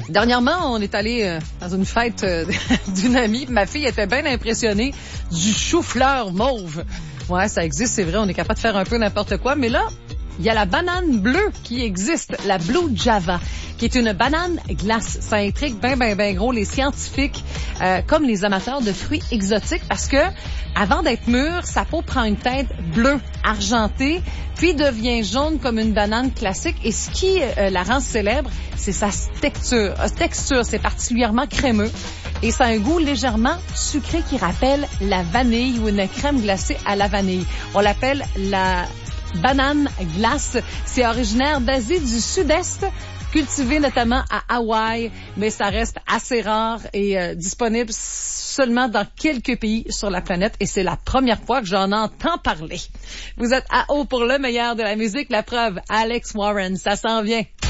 Dernièrement, on est allé dans une fête d'une amie. Ma fille était bien impressionnée du chou-fleur mauve. Ouais, ça existe, c'est vrai, on est capable de faire un peu n'importe quoi. Mais là, il y a la banane bleue qui existe, la Blue Java, qui est une banane glace. Ça intrigue ben gros les scientifiques comme les amateurs de fruits exotiques parce que avant d'être mûre, sa peau prend une teinte bleue argentée, puis devient jaune comme une banane classique. Et ce qui la rend célèbre, c'est sa texture. Texture, c'est particulièrement crémeux. Et ça a un goût légèrement sucré qui rappelle la vanille ou une crème glacée à la vanille. On l'appelle la banane glace. C'est originaire d'Asie du Sud-Est, cultivé notamment à Hawaï, mais ça reste assez rare et disponible seulement dans quelques pays sur la planète et c'est la première fois que j'en entends parler. Vous êtes à haut pour le meilleur de la musique, la preuve, Alex Warren, ça s'en vient.